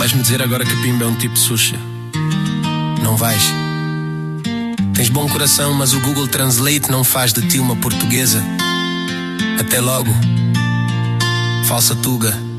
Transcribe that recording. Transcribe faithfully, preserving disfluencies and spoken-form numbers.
Vais-me dizer agora que Pimba é um tipo sushi? Não vais. Tens bom coração, mas o Google Translate não faz de ti uma portuguesa. Até logo, falsa tuga.